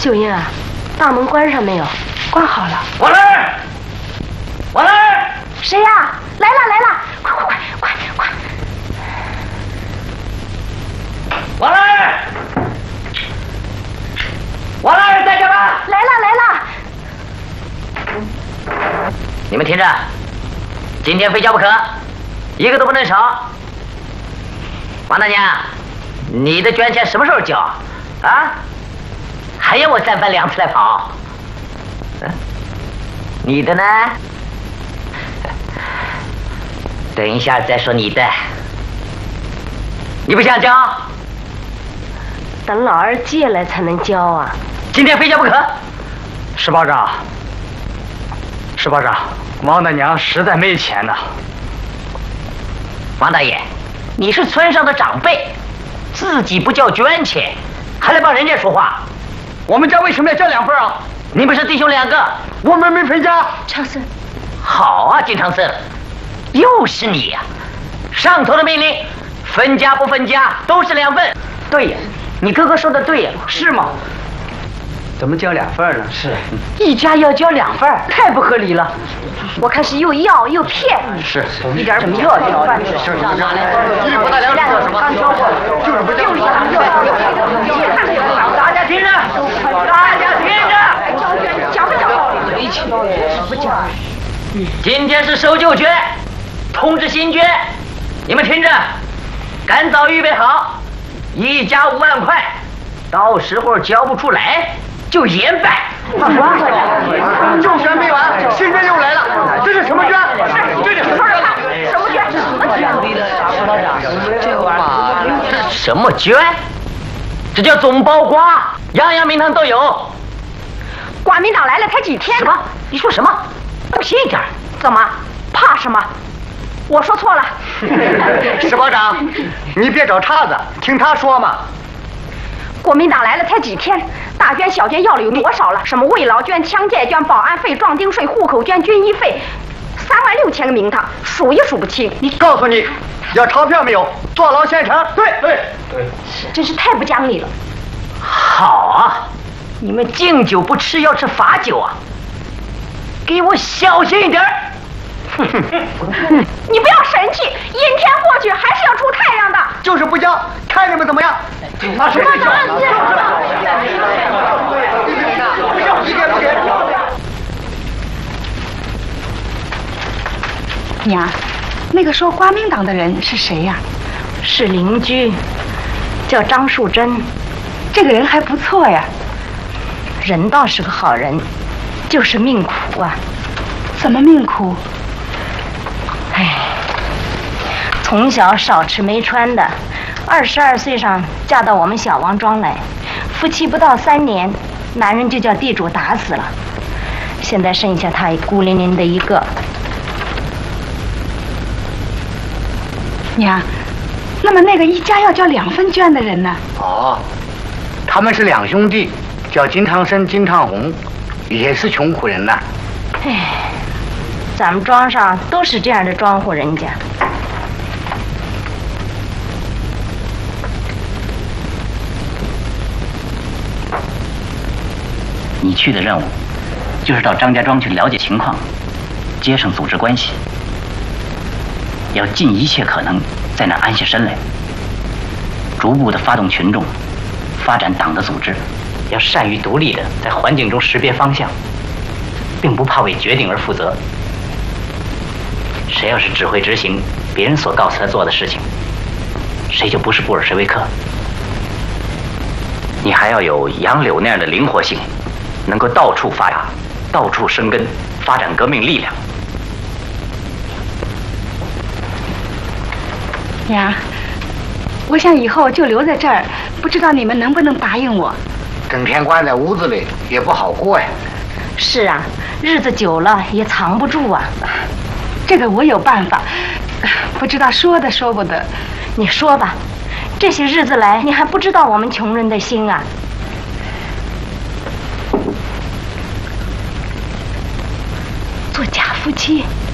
秀英啊，大门关上没有？ 关好了。 王来，王来， 谁呀？来了！快！ 王来，王来，在这吗？ 来了！ 你们听着，今天非交不可，一个都不能少。王大娘，你的捐钱什么时候交啊？还要我3番2次来跑？你的呢？等一下再说你的。你不想交？ 等老二借来才能交啊！ 今天非交不可。 石保长，王大娘实在没钱呐。 王大爷，你是村上的长辈，自己不交捐钱，还来帮人家说话。 我们家为什么要交2份啊？ 你们是弟兄2个， 我们没分家。 长生， 好啊，金长生，又是你呀！上头的命令，分家不分家都是2份。对呀，你哥哥说的对呀， 是吗？怎么交2份呢？是一家要交2份，太不合理了。 我看是又要又骗， 是， 一点什么要这个饭吃。 就是不大了解什么，就是不叫大家听着， 交不交？ 今天是收旧捐，通知新捐，你们听着，赶早预备好，一家5万块，到时候交不出来就严办。 旧捐没完，新捐又来了，这是什么捐？这是说说看， 什么捐？ 什么捐？这叫总包瓜，样样名堂都有。 国民党来了才几天？ 什么？你说什么？不信一点？ 怎么？怕什么？我说错了。 石保长，你别找茬子，听他说嘛。 国民党来了才几天，大捐小捐要了有多少了？什么慰劳捐、枪械捐、保安费、壮丁税、户口捐、军医费，36000个名堂，数也数不清。 你告诉你，要钞票没有？坐牢现成。对， 真是太不讲理了。 好啊，你们敬酒不吃要吃罚酒啊！给我小心一点。 你不要生气，阴天过去还是要出太阳的。 就是不交，看你们怎么样。他是不交，不给。 娘，那个说国民党的人是谁呀？ 是邻居，叫张树珍。 这个人还不错呀。 人倒是个好人，就是命苦啊。 怎么命苦？ 从小少吃没穿的，22岁上嫁到我们小王庄来，夫妻不到3年，男人就叫地主打死了，现在剩下他孤零零的一个。 娘，那么那个一家要交2份捐的人呢？ 哦，他们是2兄弟，叫金长生、金长红，也是穷苦人呐。 咱们庄上都是这样的庄户人家。 你去的任务，就是到张家庄去了解情况，接上组织关系，要尽一切可能在那儿安下身来，逐步的发动群众，发展党的组织，要善于独立的在环境中识别方向，并不怕为决定而负责。谁要是只会执行别人所告诉他做的事情，谁就不是布尔什维克。你还要有杨柳那样的灵活性，能够到处发芽，到处生根，发展革命力量。 娘，我想以后就留在这儿，不知道你们能不能答应我？ 整天关在屋子里也不好过呀。 是啊，日子久了也藏不住啊。 这个我有办法，不知道说的说不得。 你说吧，这些日子来，你还不知道我们穷人的心啊。做假夫妻。